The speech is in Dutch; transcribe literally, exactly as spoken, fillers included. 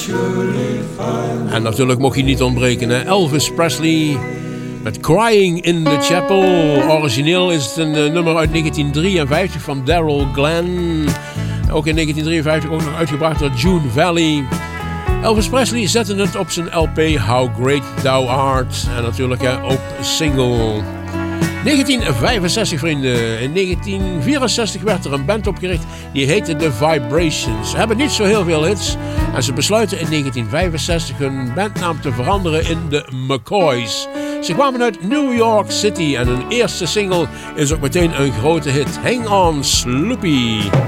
En natuurlijk mocht je niet ontbreken, hè? Elvis Presley met Crying in the Chapel. Origineel is het een uh, nummer uit negentien drieënvijftig van Daryl Glenn. Ook in negentien drieënvijftig ook nog uitgebracht door June Valley. Elvis Presley zette het op zijn L P How Great Thou Art. En natuurlijk hè, ook single. negentien vijfenzestig vrienden. In negentien vierenzestig werd er een band opgericht die heette The Vibrations. Ze hebben niet zo heel veel hits. En ze besluiten in negentien vijfenzestig hun bandnaam te veranderen in de McCoys. Ze kwamen uit New York City en hun eerste single is ook meteen een grote hit. Hang on Sloopy.